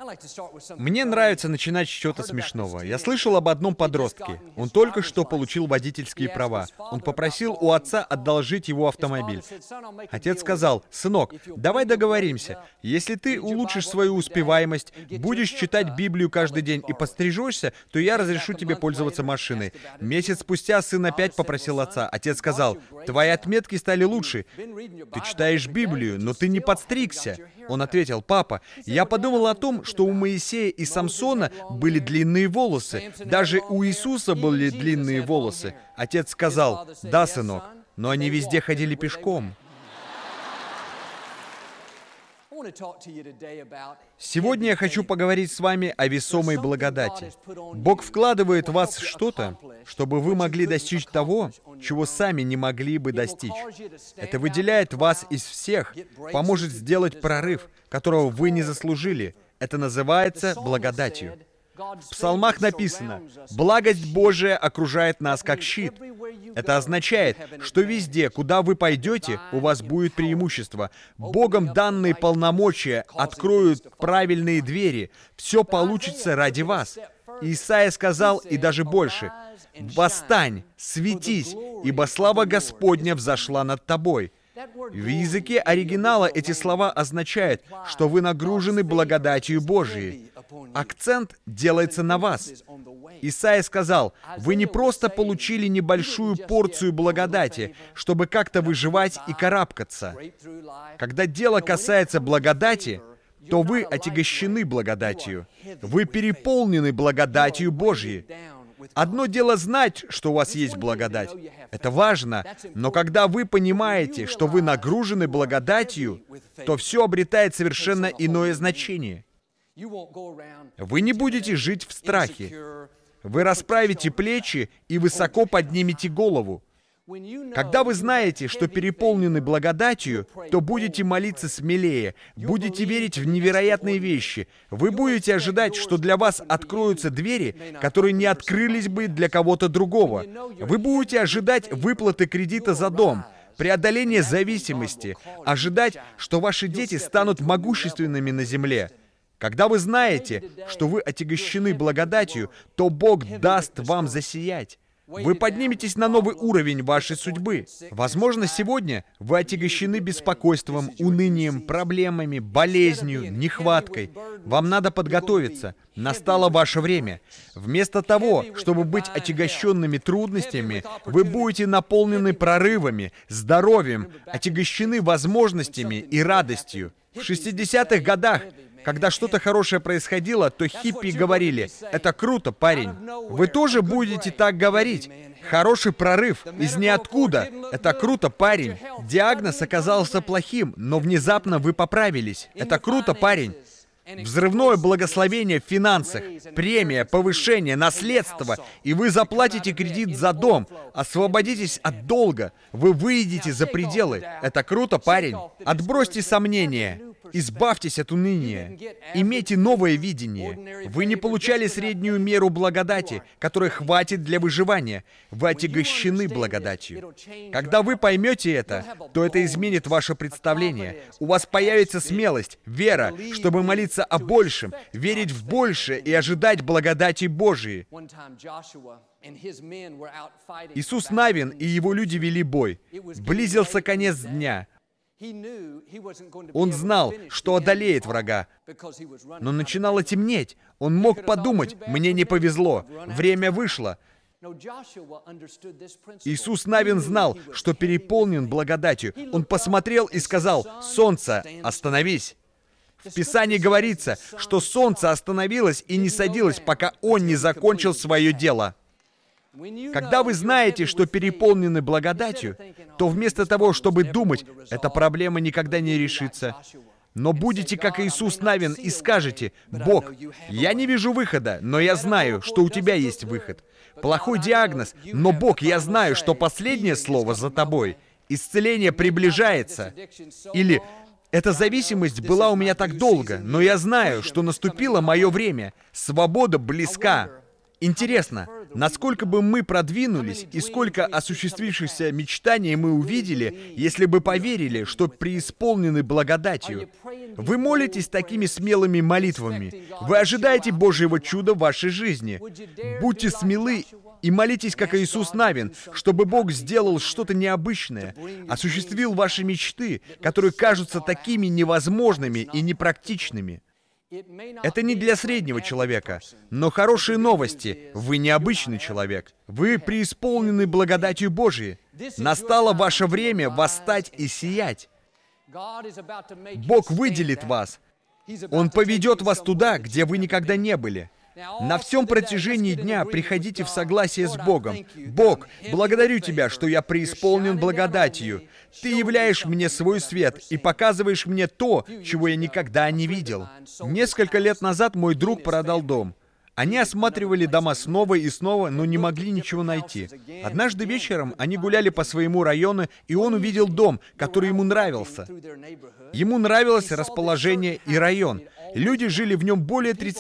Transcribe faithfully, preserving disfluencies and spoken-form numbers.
Мне нравится начинать с чего-то смешного. Я слышал об одном подростке. Он только что получил водительские права. Он попросил у отца одолжить его автомобиль. Отец сказал: «Сынок, давай договоримся. Если ты улучшишь свою успеваемость, будешь читать Библию каждый день и пострижешься, то я разрешу тебе пользоваться машиной». Месяц спустя сын опять попросил отца. Отец сказал: «Твои отметки стали лучше. Ты читаешь Библию, но ты не подстригся». Он ответил: «Папа, я подумал о том, что у Моисея и Самсона были длинные волосы. Даже у Иисуса были длинные волосы». Отец сказал: «Да, сынок, но они везде ходили пешком». Сегодня я хочу поговорить с вами о весомой благодати. Бог вкладывает в вас что-то, чтобы вы могли достичь того, чего сами не могли бы достичь. Это выделяет вас из всех, поможет сделать прорыв, которого вы не заслужили. Это называется благодатью. В псалмах написано: «Благость Божия окружает нас как щит». Это означает, что везде, куда вы пойдете, у вас будет преимущество. Богом данные полномочия откроют правильные двери. Все получится ради вас. Исайя сказал, и даже больше: «Восстань, светись, ибо слава Господня взошла над тобой». В языке оригинала эти слова означают, что вы нагружены благодатью Божией. Акцент делается на вас. Исайя сказал: «Вы не просто получили небольшую порцию благодати, чтобы как-то выживать и карабкаться. Когда дело касается благодати, то вы отягощены благодатью. Вы переполнены благодатью Божьей». Одно дело знать, что у вас есть благодать. Это важно. Но когда вы понимаете, что вы нагружены благодатью, то все обретает совершенно иное значение. Вы не будете жить в страхе. Вы расправите плечи и высоко поднимете голову. Когда вы знаете, что переполнены благодатью, то будете молиться смелее, будете верить в невероятные вещи. Вы будете ожидать, что для вас откроются двери, которые не открылись бы для кого-то другого. Вы будете ожидать выплаты кредита за дом, преодоления зависимости, ожидать, что ваши дети станут могущественными на земле. Когда вы знаете, что вы отягощены благодатью, то Бог даст вам засиять. Вы подниметесь на новый уровень вашей судьбы. Возможно, сегодня вы отягощены беспокойством, унынием, проблемами, болезнью, нехваткой. Вам надо подготовиться. Настало ваше время. Вместо того, чтобы быть отягощенными трудностями, вы будете наполнены прорывами, здоровьем, отягощены возможностями и радостью. В шестидесятых годах, когда что-то хорошее происходило, то хиппи говорили: «Это круто, парень». Вы тоже будете так говорить. Хороший прорыв из ниоткуда. Это круто, парень. Диагноз оказался плохим, но внезапно вы поправились. Это круто, парень. Взрывное благословение в финансах, премия, повышение, наследство, и вы заплатите кредит за дом, освободитесь от долга, вы выйдете за пределы. Это круто, парень. Отбросьте сомнения, избавьтесь от уныния, имейте новое видение. Вы не получали среднюю меру благодати, которой хватит для выживания. Вы отягощены благодатью. Когда вы поймете это, то это изменит ваше представление. У вас появится смелость, вера, чтобы молиться о большем, верить в большее и ожидать благодати Божией. Иисус Навин и его люди вели бой. Близился конец дня. Он знал, что одолеет врага, но начинало темнеть. Он мог подумать: «Мне не повезло, время вышло». Иисус Навин знал, что переполнен благодатью. Он посмотрел и сказал: «Солнце, остановись». В Писании говорится, что солнце остановилось и не садилось, пока он не закончил свое дело. Когда вы знаете, что переполнены благодатью, то вместо того, чтобы думать: «Эта проблема никогда не решится», но будете как Иисус Навин и скажете: «Бог, я не вижу выхода, но я знаю, что у Тебя есть выход. Плохой диагноз, но Бог, я знаю, что последнее слово за Тобой. Исцеление приближается». Или: «Эта зависимость была у меня так долго, но я знаю, что наступило мое время. Свобода близка». Интересно, Насколько бы мы продвинулись и сколько осуществившихся мечтаний мы увидели, если бы поверили, что преисполнены благодатью. Вы молитесь такими смелыми молитвами. Вы ожидаете Божьего чуда в вашей жизни. Будьте смелы и молитесь, как Иисус Навин, чтобы Бог сделал что-то необычное, осуществил ваши мечты, которые кажутся такими невозможными и непрактичными. Это не для среднего человека, но хорошие новости. Вы необычный человек. Вы преисполнены благодатью Божией. Настало ваше время восстать и сиять. Бог выделит вас. Он поведет вас туда, где вы никогда не были. На всем протяжении дня приходите в согласие с Богом. Бог, благодарю Тебя, что я преисполнен благодатью. Ты являешь мне свой свет и показываешь мне то, чего я никогда не видел. Несколько лет назад мой друг продал дом. Они осматривали дома снова и снова, но не могли ничего найти. Однажды вечером они гуляли по своему району, и он увидел дом, который ему нравился. Ему нравилось расположение и район. Люди жили в нем более тридцати